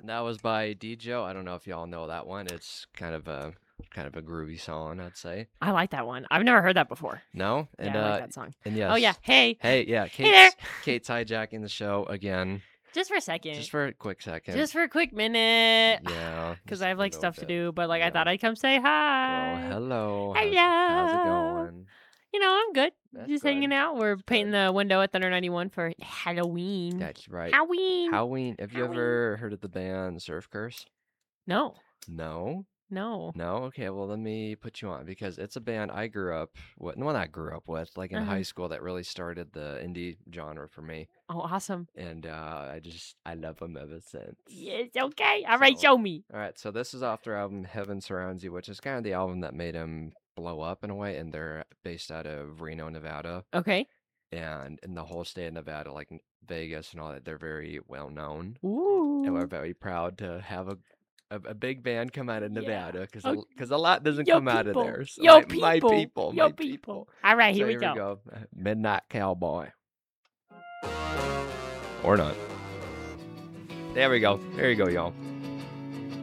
And that was by Djo. I don't know if y'all know that one. It's kind of a groovy song, I'd say. I like that one. I've never heard that before. No? Yeah, I like that song. And Oh yeah. yes. Hey. Hey, yeah, Hey there. Kate's hijacking the show again. Just for a second. Just for a quick second. Just for a quick minute. Yeah. Because just I have a like little stuff to bit. do, but like I Yeah. thought I'd come say Well, hi. hello. Hello. How's it going? You know, I'm good. That's Just good. hanging out. We're That's painting good. the window at Thunder 91 for Halloween. That's right. Halloween. Halloween. Have you ever heard of the band Surf Curse? No. No? No. No? Okay, well, let me put you on because it's a band I grew up with, well, not grew up with, like in high school that really started the indie genre for me. Oh, awesome. And I love them ever since. Yes, okay. All right, show me. All right, so this is off their album Heaven Surrounds You, which is kind of the album that made them blow up in a way, and they're based out of Reno, Nevada. Okay. And in the whole state of Nevada, like Vegas and all that, they're very well known. Ooh. And we're very proud to have a big band come out of Nevada because Oh, a lot doesn't yo come out of people. there. So Yo my people. people, Yo my people. All right, So here we go. Midnight Cowboy. Or not. There we go. There you go, y'all.